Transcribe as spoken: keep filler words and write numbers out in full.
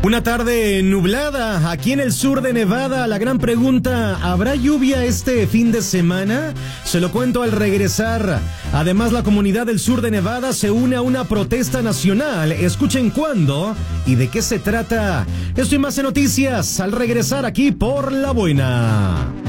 Una tarde nublada aquí en el sur de Nevada. La gran pregunta, ¿habrá lluvia este fin de semana? Se lo cuento al regresar. Además, la comunidad del sur de Nevada se une a una protesta nacional. Escuchen cuándo y de qué se trata. Esto y más en noticias al regresar aquí por La Buena.